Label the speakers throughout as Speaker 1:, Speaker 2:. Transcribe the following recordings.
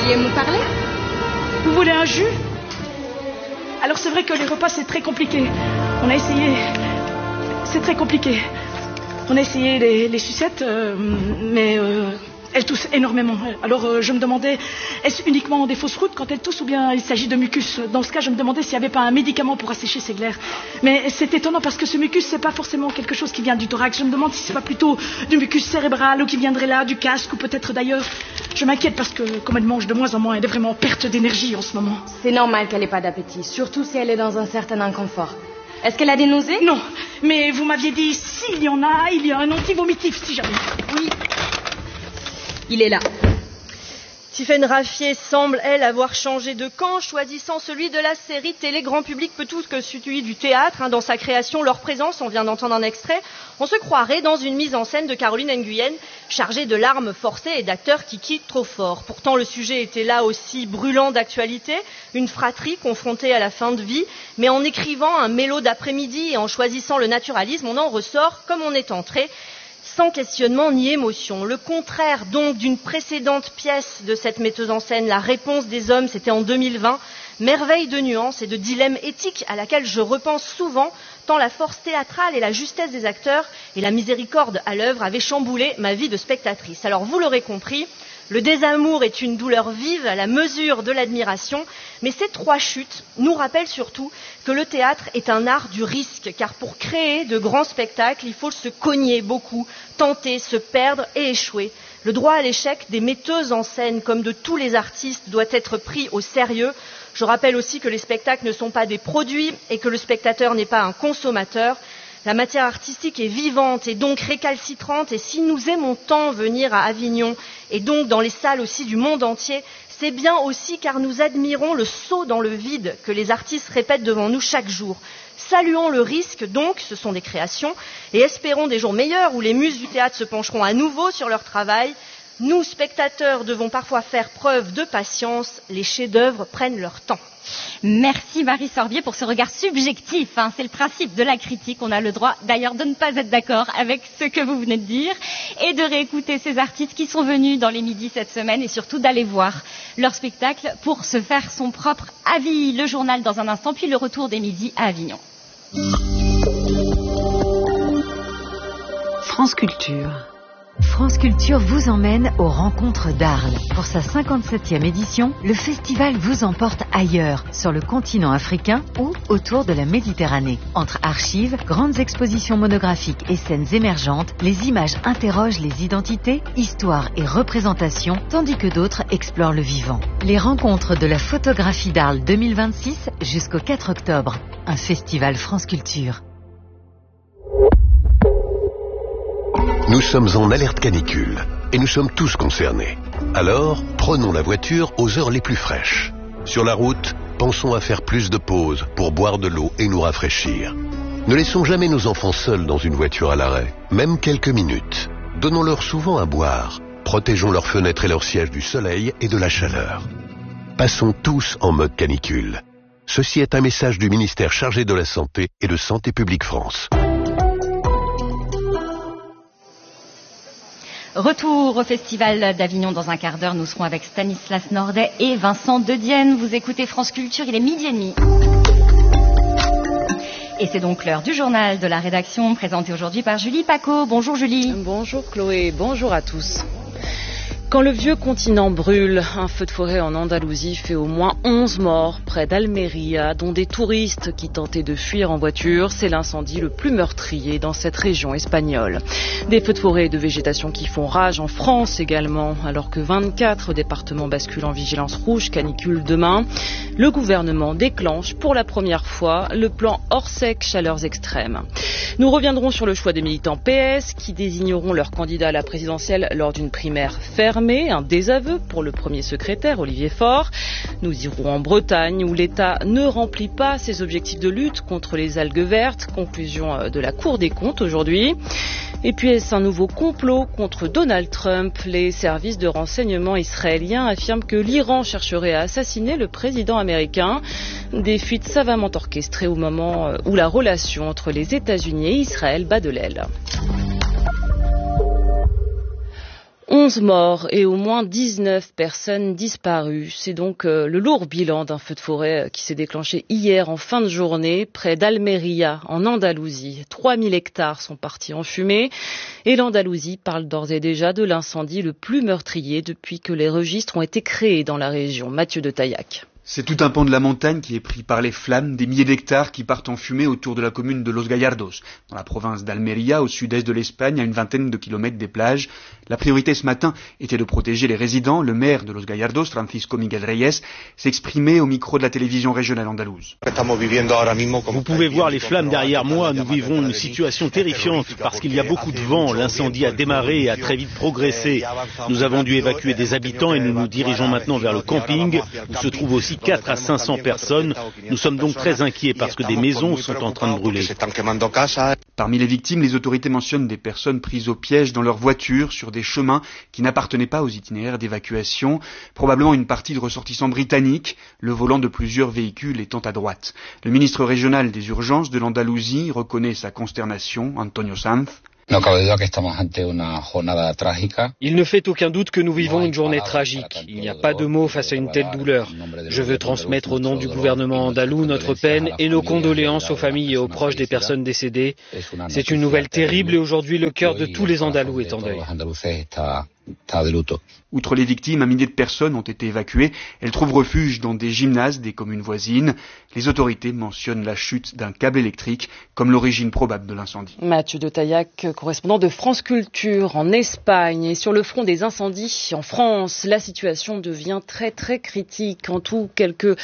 Speaker 1: vouliez me parler?
Speaker 2: Vous voulez un jus? Alors c'est vrai que les repas c'est très compliqué. On a essayé... C'est très compliqué. On a essayé les sucettes, mais elles toussent énormément. Alors je me demandais, est-ce uniquement des fausses routes quand elles toussent ou bien il s'agit de mucus? Dans ce cas, je me demandais s'il n'y avait pas un médicament pour assécher ces glaires. Mais c'est étonnant parce que ce mucus, c'est pas forcément quelque chose qui vient du thorax. Je me demande si c'est pas plutôt du mucus cérébral ou qui viendrait là, du casque ou peut-être d'ailleurs. Je m'inquiète parce que comme elle mange de moins en moins, elle est vraiment en perte d'énergie en ce moment.
Speaker 1: C'est normal qu'elle n'ait pas d'appétit, surtout si elle est dans un certain inconfort. Est-ce qu'elle a des nausées?
Speaker 2: Non, mais vous m'aviez dit s'il y en a, il y a un anti-vomitif si jamais.
Speaker 1: Oui. Il est là.
Speaker 3: Tiffaine Raffier semble, elle, avoir changé de camp, choisissant celui de la série télé grand public plutôt que celui du théâtre. Dans sa création, leur présence, on vient d'entendre un extrait, on se croirait dans une mise en scène de Caroline Nguyen, chargée de larmes forcées et d'acteurs qui quittent trop fort. Pourtant, le sujet était là aussi brûlant d'actualité, une fratrie confrontée à la fin de vie, mais en écrivant un mélo d'après-midi et en choisissant le naturalisme, on en ressort comme on est entré, sans questionnement ni émotion. Le contraire donc d'une précédente pièce de cette metteuse en scène, La Réponse des hommes, c'était en 2020, merveille de nuances et de dilemmes éthiques à laquelle je repense souvent, tant la force théâtrale et la justesse des acteurs et la miséricorde à l'œuvre avaient chamboulé ma vie de spectatrice. Alors vous l'aurez compris, le désamour est une douleur vive à la mesure de l'admiration, mais ces trois chutes nous rappellent surtout que le théâtre est un art du risque, car pour créer de grands spectacles, il faut se cogner beaucoup, tenter, se perdre et échouer. Le droit à l'échec des metteuses en scène, comme de tous les artistes, doit être pris au sérieux. Je rappelle aussi que les spectacles ne sont pas des produits et que le spectateur n'est pas un consommateur. La matière artistique est vivante et donc récalcitrante, et si nous aimons tant venir à Avignon et donc dans les salles aussi du monde entier, c'est bien aussi car nous admirons le saut dans le vide que les artistes répètent devant nous chaque jour. Saluons le risque donc, ce sont des créations, et espérons des jours meilleurs où les muses du théâtre se pencheront à nouveau sur leur travail. Nous, spectateurs, devons parfois faire preuve de patience, les chefs-d'œuvre prennent leur temps.
Speaker 4: Merci Marie Sorbier pour ce regard subjectif. C'est le principe de la critique. On a le droit d'ailleurs de ne pas être d'accord avec ce que vous venez de dire et de réécouter ces artistes qui sont venus dans les midis cette semaine et surtout d'aller voir leur spectacle pour se faire son propre avis. Le journal dans un instant, puis le retour des midis à Avignon.
Speaker 5: France Culture. France Culture vous emmène aux rencontres d'Arles. Pour sa 57e édition, le festival vous emporte ailleurs, sur le continent africain ou autour de la Méditerranée. Entre archives, grandes expositions monographiques et scènes émergentes, les images interrogent les identités, histoires et représentations, tandis que d'autres explorent le vivant. Les rencontres de la photographie d'Arles 2026 jusqu'au 4 octobre. Un festival France Culture.
Speaker 6: Nous sommes en alerte canicule et nous sommes tous concernés. Alors, prenons la voiture aux heures les plus fraîches. Sur la route, pensons à faire plus de pauses pour boire de l'eau et nous rafraîchir. Ne laissons jamais nos enfants seuls dans une voiture à l'arrêt, même quelques minutes. Donnons-leur souvent à boire. Protégeons leurs fenêtres et leurs sièges du soleil et de la chaleur. Passons tous en mode canicule. Ceci est un message du ministère chargé de la Santé et de Santé publique France.
Speaker 4: Retour au Festival d'Avignon dans un quart d'heure. Nous serons avec Stanislas Nordet et Vincent Dedienne. Vous écoutez France Culture, il est 12h30. Et c'est donc l'heure du journal de la rédaction, présenté aujourd'hui par Julie Paco. Bonjour Julie.
Speaker 7: Bonjour Chloé, bonjour à tous. Quand le vieux continent brûle, un feu de forêt en Andalousie fait au moins 11 morts près d'Almeria, dont des touristes qui tentaient de fuir en voiture. C'est l'incendie le plus meurtrier dans cette région espagnole. Des feux de forêt et de végétation qui font rage en France également, alors que 24 départements basculent en vigilance rouge canicule demain. Le gouvernement déclenche pour la première fois le plan hors sec chaleurs extrêmes. Nous reviendrons sur le choix des militants PS qui désigneront leur candidat à la présidentielle lors d'une primaire fermée, un désaveu pour le premier secrétaire Olivier Faure. Nous irons en Bretagne où l'État ne remplit pas ses objectifs de lutte contre les algues vertes, conclusion de la Cour des comptes aujourd'hui. Et puis est-ce un nouveau complot contre Donald Trump? Les services de renseignement israéliens affirment que l'Iran chercherait à assassiner le président américain. Des fuites savamment orchestrées au moment où la relation entre les États-Unis et Israël bat de l'aile. 11 morts et au moins 19 personnes disparues. C'est donc le lourd bilan d'un feu de forêt qui s'est déclenché hier en fin de journée près d'Almería, en Andalousie. 3000 hectares sont partis en fumée et l'Andalousie parle d'ores et déjà de l'incendie le plus meurtrier depuis que les registres ont été créés dans la région. Mathieu de Taillac.
Speaker 8: C'est tout un pan de la montagne qui est pris par les flammes, des milliers d'hectares qui partent en fumée autour de la commune de Los Gallardos, dans la province d'Almería, au sud-est de l'Espagne, à une vingtaine de kilomètres des plages. La priorité ce matin était de protéger les résidents. Le maire de Los Gallardos, Francisco Miguel Reyes, s'exprimait au micro de la télévision régionale andalouse.
Speaker 9: Vous pouvez voir les flammes derrière moi. Nous vivons une situation terrifiante parce qu'il y a beaucoup de vent. L'incendie a démarré et a très vite progressé. Nous avons dû évacuer des habitants et nous nous dirigeons maintenant vers le camping où se trouvent aussi 4 à 500 personnes. Nous sommes donc très inquiets parce que des maisons sont en train de brûler.
Speaker 8: Parmi les victimes, les autorités mentionnent des personnes prises au piège dans leur voiture sur des chemins qui n'appartenaient pas aux itinéraires d'évacuation, probablement une partie de ressortissants britanniques, le volant de plusieurs véhicules étant à droite. Le ministre régional des urgences de l'Andalousie reconnaît sa consternation, Antonio Sanz.
Speaker 10: Il ne fait aucun doute que nous vivons une journée tragique. Il n'y a pas de mots face à une telle douleur. Je veux transmettre au nom du gouvernement andalou notre peine et nos condoléances aux familles et aux proches des personnes décédées. C'est une nouvelle terrible et aujourd'hui le cœur de tous les Andalous est en deuil.
Speaker 8: Outre les victimes, un millier de personnes ont été évacuées. Elles trouvent refuge dans des gymnases des communes voisines. Les autorités mentionnent la chute d'un câble électrique comme l'origine probable de l'incendie.
Speaker 7: Mathieu de Taillac, correspondant de France Culture en Espagne. Et sur le front des incendies en France, la situation devient très très critique. En tout, quelques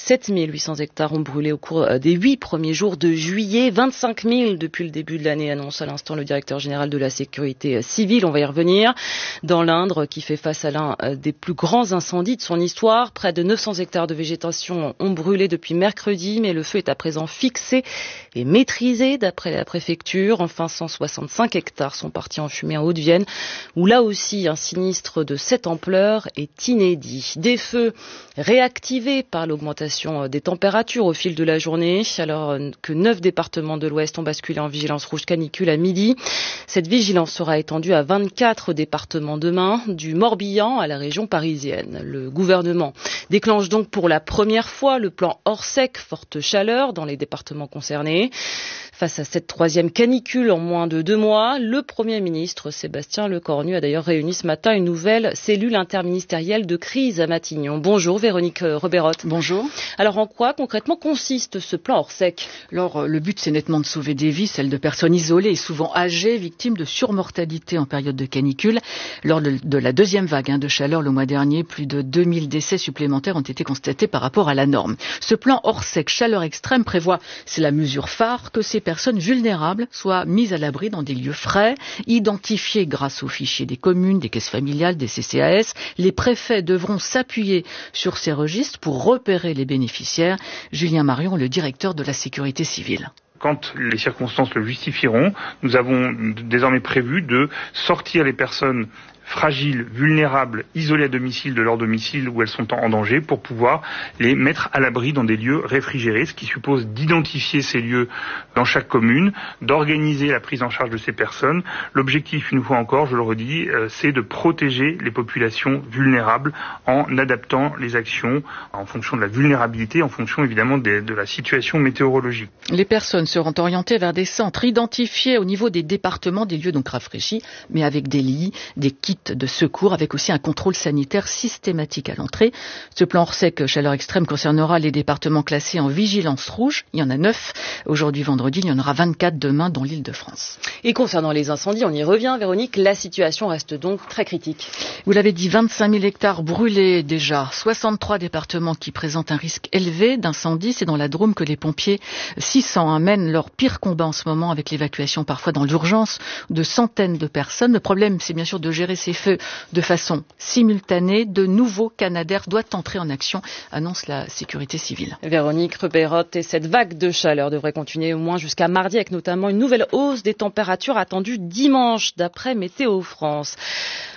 Speaker 7: 7800 hectares ont brûlé au cours des 8 premiers jours de juillet. 25 000 depuis le début de l'année, annonce à l'instant le directeur général de la sécurité civile. On va y revenir. Dans l'Indre, qui fait face à l'un des plus grands incendies de son histoire. Près de 900 hectares de végétation ont brûlé depuis mercredi, mais le feu est à présent fixé et maîtrisé d'après la préfecture. Enfin, 165 hectares sont partis en fumée en Haute-Vienne, où là aussi un sinistre de cette ampleur est inédit. Des feux réactivés par l'augmentation des températures au fil de la journée, alors que 9 départements de l'Ouest ont basculé en vigilance rouge canicule à midi. Cette vigilance sera étendue à 24 départements demain, du Morbihan à la région parisienne. Le gouvernement déclenche donc pour la première fois le plan Orsec, forte chaleur dans les départements concernés. Face à cette troisième canicule en moins de 2 mois, le Premier ministre Sébastien Lecornu a d'ailleurs réuni ce matin une nouvelle cellule interministérielle de crise à Matignon. Bonjour Véronique Reberotte.
Speaker 11: Bonjour.
Speaker 7: Alors en quoi concrètement consiste ce plan Orsec ?
Speaker 11: Alors le but c'est nettement de sauver des vies, celles de personnes isolées et souvent âgées, victimes de surmortalité en période de canicule. Lors de la deuxième vague de chaleur le mois dernier, plus de 2000 décès supplémentaires ont été constatés par rapport à la norme. Ce plan Orsec chaleur extrême prévoit, c'est la mesure phare, que ces personnes vulnérables soient mises à l'abri dans des lieux frais, identifiés grâce aux fichiers des communes, des caisses familiales, des CCAS. Les préfets devront s'appuyer sur ces registres pour repérer les bénéficiaires. Julien Marion, le directeur de la sécurité civile.
Speaker 12: Quand les circonstances le justifieront, nous avons désormais prévu de sortir les personnes fragiles, vulnérables, isolées à domicile de leur domicile où elles sont en danger pour pouvoir les mettre à l'abri dans des lieux réfrigérés, ce qui suppose d'identifier ces lieux dans chaque commune, d'organiser la prise en charge de ces personnes. L'objectif, une fois encore, je le redis, c'est de protéger les populations vulnérables en adaptant les actions en fonction de la vulnérabilité, en fonction évidemment de la situation météorologique.
Speaker 11: Les personnes seront orientées vers des centres identifiés au niveau des départements, des lieux donc rafraîchis, mais avec des lits, des kits de secours, avec aussi un contrôle sanitaire systématique à l'entrée. Ce plan Orsec chaleur extrême concernera les départements classés en vigilance rouge. Il y en a 9 aujourd'hui vendredi, il y en aura 24 demain dans l'Île-de-France.
Speaker 7: Et concernant les incendies, on y revient Véronique, la situation reste donc très critique.
Speaker 11: Vous l'avez dit, 25 000 hectares brûlés déjà, 63 départements qui présentent un risque élevé d'incendie. C'est dans la Drôme que les pompiers 600 mènent leur pire combat en ce moment, avec l'évacuation parfois dans l'urgence de centaines de personnes. Le problème, c'est bien sûr de gérer ces feux de façon simultanée. De nouveaux Canadair doivent entrer en action, annonce la sécurité civile.
Speaker 7: Véronique Reberotte, et cette vague de chaleur devrait continuer au moins jusqu'à mardi, avec notamment une nouvelle hausse des températures attendues dimanche, d'après Météo France.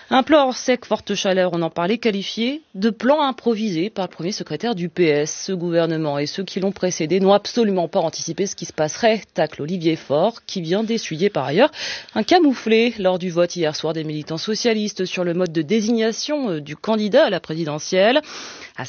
Speaker 7: Un plan hors sec, forte chaleur, on en parlait, qualifié de plan improvisé par le premier secrétaire du PS. Ce gouvernement et ceux qui l'ont précédé n'ont absolument pas anticipé ce qui se passerait, tacle Olivier Faure, qui vient d'essuyer par ailleurs un camouflet lors du vote hier soir des militants socialistes sur le mode de désignation du candidat à la présidentielle. À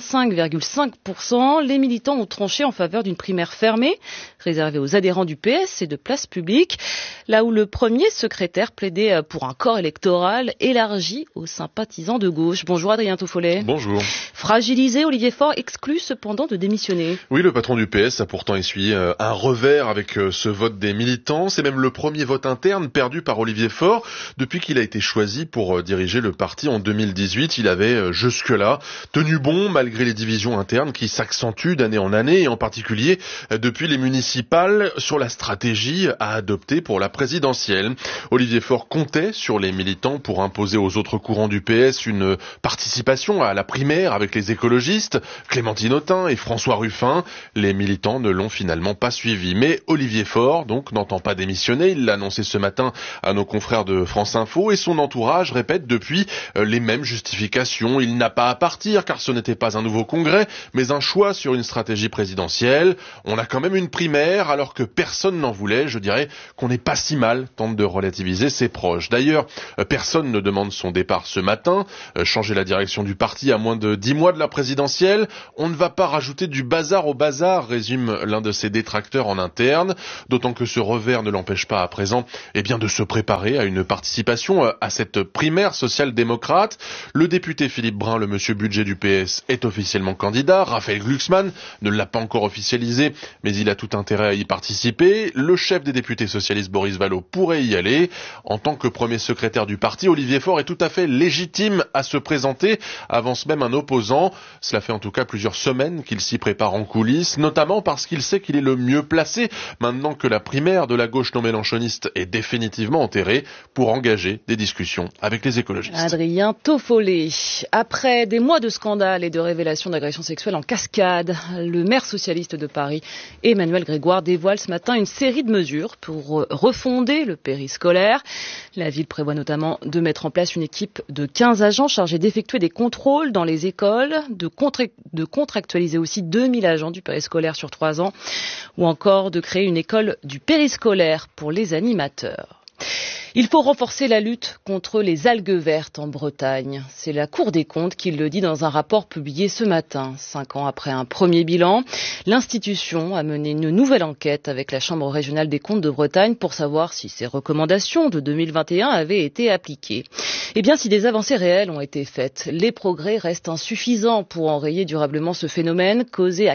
Speaker 7: 55,5%, les militants ont tranché en faveur d'une primaire fermée, réservée aux adhérents du PS et de place publique, là où le premier secrétaire plaidait pour un corps électoral élargi aux sympathisants de gauche. Bonjour Adrien Toffollet.
Speaker 13: Bonjour.
Speaker 7: Fragilisé, Olivier Faure exclut cependant de démissionner.
Speaker 13: Oui, le patron du PS a pourtant essuyé un revers avec ce vote des militants. C'est même le premier vote interne perdu par Olivier Faure depuis qu'il a été choisi pour diriger le parti en 2018. Il avait jusque-là tenu bon malgré les divisions internes qui s'accentuent d'année en année et en particulier depuis les municipales sur la stratégie à adopter pour la présidentielle. Olivier Faure comptait sur les militants pour imposer aux autres courants du PS une participation à la primaire avec les écologistes, Clémentine Autain et François Ruffin. Les militants ne l'ont finalement pas suivi. Mais Olivier Faure, donc, n'entend pas démissionner. Il l'a annoncé ce matin à nos confrères de France Info et son entourage répète depuis les mêmes justifications. Il n'a pas à partir car ce n'était pas un nouveau congrès, mais un choix sur une stratégie présidentielle. On a quand même une primaire alors que personne n'en voulait. Je dirais qu'on n'est pas si mal, tente de relativiser ses proches. D'ailleurs, personne ne demande son départ ce matin. Changer la direction du parti à moins de 10 mois de la présidentielle, on ne va pas rajouter du bazar au bazar, résume l'un de ses détracteurs en interne, d'autant que ce revers ne l'empêche pas à présent de se préparer à une participation à cette primaire social-démocrate. Le député Philippe Brun, le monsieur budget du PS, est officiellement candidat. Raphaël Glucksmann ne l'a pas encore officialisé, mais il a tout intérêt à y participer. Le chef des députés socialistes Boris Vallaud pourrait y aller. En tant que premier secrétaire du parti, Olivier Faure est tout à fait légitime à se présenter, avance même un opposant. Cela fait en tout cas plusieurs semaines qu'il s'y prépare en coulisses, notamment parce qu'il sait qu'il est le mieux placé, maintenant que la primaire de la gauche non mélenchoniste est définitivement enterrée, pour engager des discussions avec les écologistes.
Speaker 7: Adrien Toffollet. Après des mois de scandales et de révélations d'agressions sexuelles en cascade, le maire socialiste de Paris, Emmanuel Grégoire, dévoile ce matin une série de mesures pour refonder le périscolaire. La ville prévoit notamment de mettre en place une équipe de 15 agents chargés d'effectuer des contrôles dans les écoles, de contractualiser aussi 2000 agents du périscolaire sur 3 ans, ou encore de créer une école du périscolaire pour les animateurs. Il faut renforcer la lutte contre les algues vertes en Bretagne. C'est la Cour des comptes qui le dit dans un rapport publié ce matin. 5 ans après un premier bilan, l'institution a mené une nouvelle enquête avec la Chambre régionale des comptes de Bretagne pour savoir si ces recommandations de 2021 avaient été appliquées. Eh bien, si des avancées réelles ont été faites, les progrès restent insuffisants pour enrayer durablement ce phénomène causé à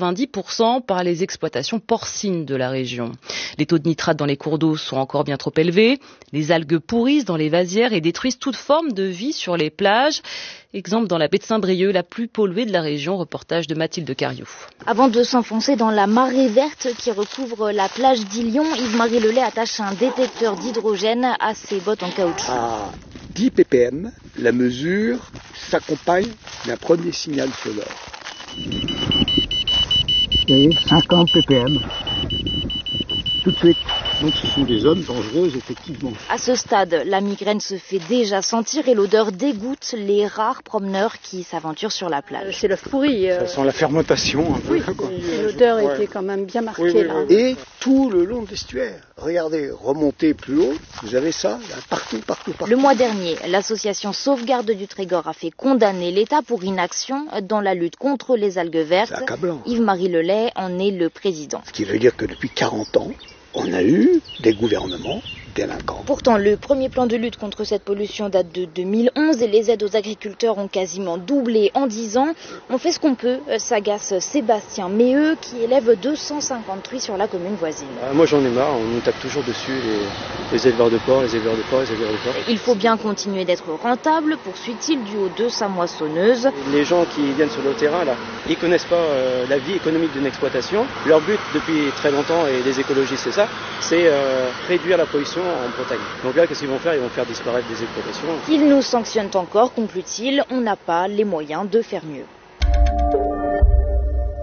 Speaker 7: 90% par les exploitations porcines de la région. Les taux de nitrate dans les cours d'eau sont encore bien trop élevés. Les algues pourrissent dans les vasières et détruisent toute forme de vie sur les plages. Exemple dans la baie de Saint-Brieuc, la plus polluée de la région. Reportage de Mathilde Cariou.
Speaker 14: Avant de s'enfoncer dans la marée verte qui recouvre la plage d'Ilion, Yves-Marie Lelay attache un détecteur d'hydrogène à ses bottes en caoutchouc.
Speaker 15: À 10 ppm, la mesure s'accompagne d'un premier signal sonore.
Speaker 16: Et 50 ppm. Tout de suite.
Speaker 15: Donc ce sont des zones dangereuses, effectivement.
Speaker 14: À ce stade, la migraine se fait déjà sentir et l'odeur dégoûte les rares promeneurs qui s'aventurent sur la plage.
Speaker 17: C'est le pourri.
Speaker 15: Ça sent la fermentation un peu.
Speaker 17: Oui, l'odeur était quand même bien marquée là.
Speaker 15: Et tout le long de l'estuaire. Regardez, remontez plus haut, vous avez ça là, partout.
Speaker 14: Le mois dernier, l'association Sauvegarde du Trégor a fait condamner l'État pour inaction dans la lutte contre les algues vertes.
Speaker 15: C'est accablant.
Speaker 14: Yves-Marie Lelay en est le président.
Speaker 15: Ce qui veut dire que depuis 40 ans, on a eu des gouvernements délinquants.
Speaker 14: Pourtant, le premier plan de lutte contre cette pollution date de 2011 et les aides aux agriculteurs ont quasiment doublé en 10 ans. On fait ce qu'on peut, s'agace Sébastien Méheux qui élève 250 truies sur la commune voisine.
Speaker 18: Moi j'en ai marre, on nous tape toujours dessus, les éleveurs de porc, les éleveurs de porc.
Speaker 14: Il faut bien continuer d'être rentable, poursuit-il du haut de sa moissonneuse.
Speaker 18: Les gens qui viennent sur le terrain, là, ils connaissent pas la vie économique d'une exploitation. Leur but depuis très longtemps, et les écologistes c'est ça, c'est réduire la pollution en Bretagne. Donc là, qu'est-ce qu'ils vont faire ? Ils vont faire disparaître des exploitations.
Speaker 14: S'ils nous sanctionnent encore, conclut-il, on n'a pas les moyens de faire mieux.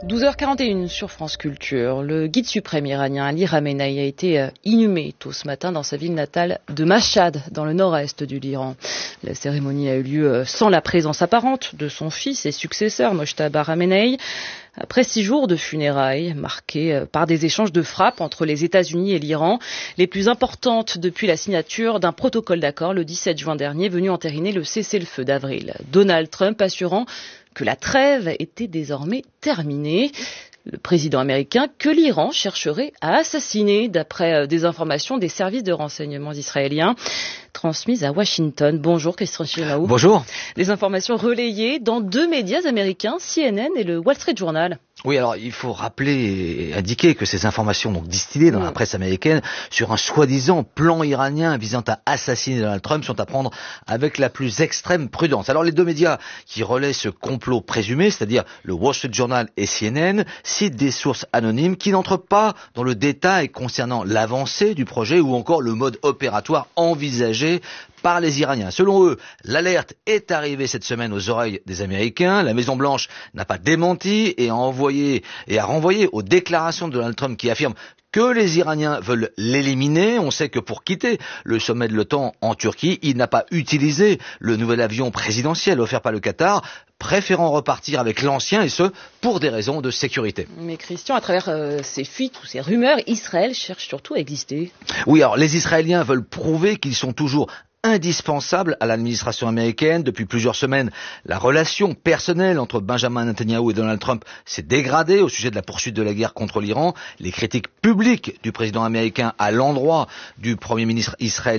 Speaker 7: 12h41 sur France Culture. Le guide suprême iranien Ali Khamenei a été inhumé tôt ce matin dans sa ville natale de Mashhad, dans le nord-est de l'Iran. La cérémonie a eu lieu sans la présence apparente de son fils et successeur Mojtaba Khamenei. Après 6 jours de funérailles marqués par des échanges de frappes entre les États-Unis et l'Iran, les plus importantes depuis la signature d'un protocole d'accord le 17 juin dernier venu entériner le cessez-le-feu d'avril. Donald Trump assurant que la trêve était désormais terminée. Le président américain que l'Iran chercherait à assassiner d'après des informations des services de renseignement israéliens transmises à Washington. Bonjour Christian Chinaou.
Speaker 19: Bonjour.
Speaker 7: Des informations relayées dans 2 médias américains, CNN et le Wall Street Journal.
Speaker 19: Oui, alors il faut rappeler et indiquer que ces informations donc distillées dans la presse américaine sur un soi-disant plan iranien visant à assassiner Donald Trump sont à prendre avec la plus extrême prudence. Alors les 2 médias qui relaient ce complot présumé, c'est-à-dire le Wall Street Journal et CNN, citent des sources anonymes qui n'entrent pas dans le détail concernant l'avancée du projet ou encore le mode opératoire envisagé par les Iraniens. Selon eux, l'alerte est arrivée cette semaine aux oreilles des Américains. La Maison-Blanche n'a pas démenti et a renvoyé aux déclarations de Donald Trump qui affirment que les Iraniens veulent l'éliminer. On sait que pour quitter le sommet de l'OTAN en Turquie, il n'a pas utilisé le nouvel avion présidentiel offert par le Qatar, préférant repartir avec l'ancien, et ce, pour des raisons de sécurité.
Speaker 7: Mais Christian, à travers ces fuites ou ces rumeurs, Israël cherche surtout à exister.
Speaker 19: Oui, alors les Israéliens veulent prouver qu'ils sont toujours indispensable à l'administration américaine. Depuis plusieurs semaines, la relation personnelle entre Benjamin Netanyahu et Donald Trump s'est dégradée au sujet de la poursuite de la guerre contre l'Iran. Les critiques publiques du président américain à l'endroit du premier ministre israélien